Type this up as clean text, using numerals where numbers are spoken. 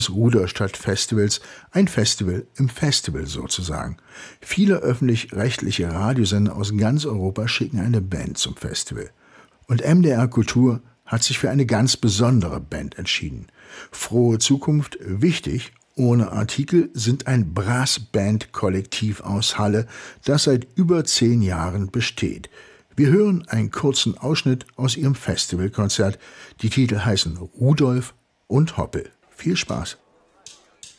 Rudolstadt-Festivals, ein Festival im Festival sozusagen. Viele öffentlich-rechtliche Radiosender aus ganz Europa schicken eine Band zum Festival. Und MDR Kultur hat sich für eine ganz besondere Band entschieden. Frohe Zukunft, wichtig, ohne Artikel, sind ein Brassband-Kollektiv aus Halle, das seit über 10 Jahren besteht. Wir hören einen kurzen Ausschnitt aus ihrem Festivalkonzert. Die Titel heißen Rudolf und Hoppel. Viel Spaß!